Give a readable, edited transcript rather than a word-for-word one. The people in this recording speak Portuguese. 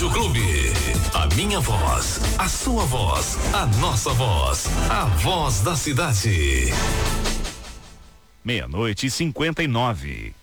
Rádio Clube. A minha voz, a sua voz, a nossa voz. A voz da cidade. 00:59.